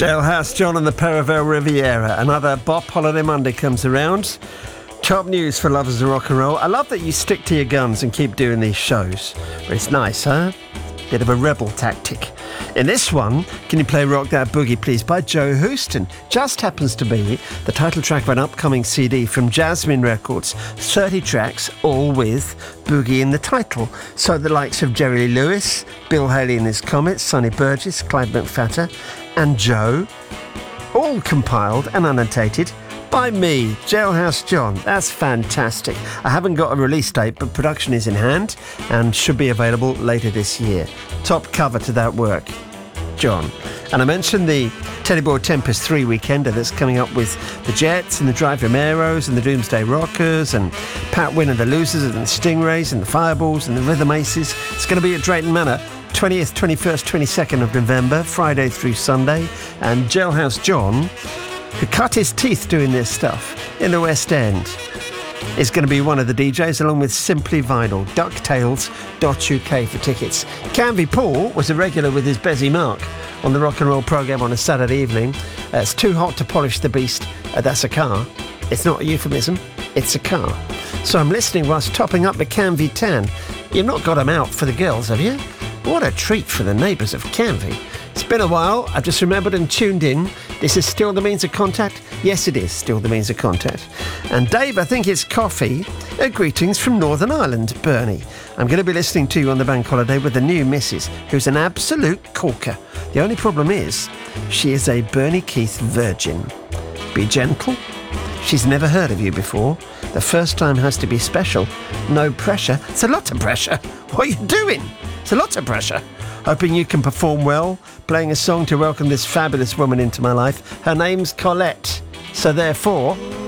Jailhouse John and the Paravel Riviera. Another Bop Holiday Monday comes around. Top news for lovers of rock and roll. I love that you stick to your guns and keep doing these shows. But it's nice, huh? Bit of a rebel tactic. In this one, Can You Play Rock That Boogie Please by Joe Houston. Just happens to be the title track of an upcoming CD from Jasmine Records. 30 tracks, all with Boogie in the title. So the likes of Jerry Lee Lewis, Bill Haley and his Comets, Sonny Burgess, Clyde McPhatter and Joe, all compiled and annotated by me, Jailhouse John. That's fantastic. I haven't got a release date, but production is in hand and should be available later this year. Top cover to that work, John. And I mentioned the Teddy Boy Tempest 3 weekender that's coming up with the Jets and the Drive Romeros and the Doomsday Rockers and Pat Wynn and the Losers and the Stingrays and the Fireballs and the Rhythm Aces. It's going to be at Drayton Manor, 20th, 21st, 22nd of November, Friday through Sunday. And Jailhouse John, who cut his teeth doing this stuff in the West End, is going to be one of the DJs, along with Simply Vinyl. Ducktails.uk for tickets. Canvey Paul was a regular with his Bezzy Mark on the rock and roll programme on a Saturday evening. It's too hot to polish the beast. That's a car. It's not a euphemism. It's a car. So I'm listening whilst topping up the Canvey tan. You've not got them out for the girls, have you? What a treat for the neighbours of Canvey. It's been a while. I've just remembered and tuned in. This is still the means of contact? Yes, it is still the means of contact. And Dave, I think it's coffee. Greetings from Northern Ireland, Bernie. I'm going to be listening to you on the bank holiday with the new missus, who's an absolute corker. The only problem is, she is a Bernie Keith virgin. Be gentle. She's never heard of you before. The first time has to be special. No pressure. It's a lot of pressure. What are you doing? It's a lot of pressure. Hoping you can perform well, playing a song to welcome this fabulous woman into my life. Her name's Colette. So therefore,